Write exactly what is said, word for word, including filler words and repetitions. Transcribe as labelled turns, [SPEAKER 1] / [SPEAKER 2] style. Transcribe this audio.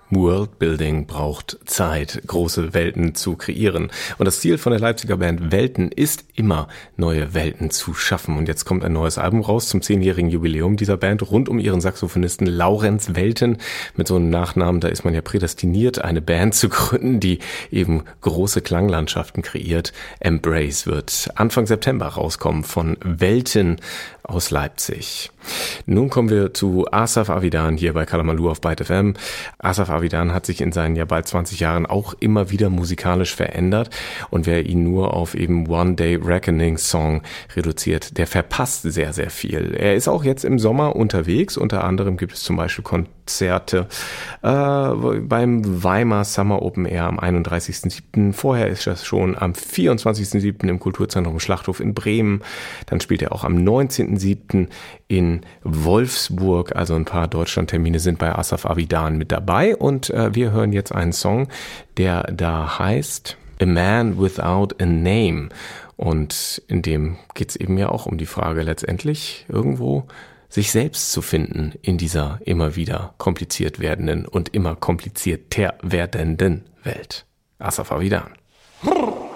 [SPEAKER 1] Worldbuilding braucht Zeit, große Welten zu kreieren. Und das Ziel von der Leipziger Band Welten ist immer, neue Welten zu schaffen. Und jetzt kommt ein neues Album raus zum zehnjährigen Jubiläum dieser Band rund um ihren Saxophonisten Laurenz Welten. Mit so einem Nachnamen, da ist man ja prädestiniert, eine Band zu gründen, die eben große Klanglandschaften kreiert. Embrace wird Anfang September rauskommen von Welten aus Leipzig. Nun kommen wir zu Asaf Avidan hier bei Kalamaloo auf Byte F M. Asaf Avidan hat sich in seinen ja bald zwanzig Jahren auch immer wieder musikalisch verändert, und wer ihn nur auf eben One Day Reckoning Song reduziert, der verpasst sehr, sehr viel. Er ist auch jetzt im Sommer unterwegs, unter anderem gibt es zum Beispiel Konzerte äh, beim Weimar Summer Open Air am einunddreißigsten siebten Vorher ist das schon am vierundzwanzigsten siebten im Kulturzentrum Schlachthof in Bremen. Dann spielt er auch am neunzehnten siebten in Wolfsburg. Also ein paar Deutschlandtermine sind bei Asaf Avidan mit dabei. Und äh, wir hören jetzt einen Song, der da heißt A Man Without a Name. Und in dem geht es eben ja auch um die Frage letztendlich irgendwo sich selbst zu finden in dieser immer wieder kompliziert werdenden und immer komplizierter werdenden Welt. Asaf Avidan.